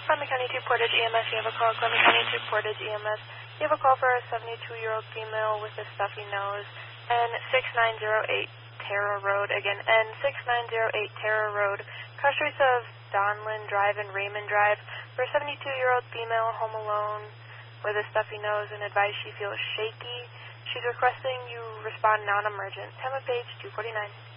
Clement County 2 Portage EMS, you have a call. Clement County 2 Portage EMS, you have a call for a 72-year-old female with a stuffy nose, and 6908 Terra Road, again, and 6908 Terra Road, cross streets of Donlin Drive and Raymond Drive, for a 72-year-old female home alone with a stuffy nose and advised she feels shaky. She's requesting you respond non-emergent. Time of page 249.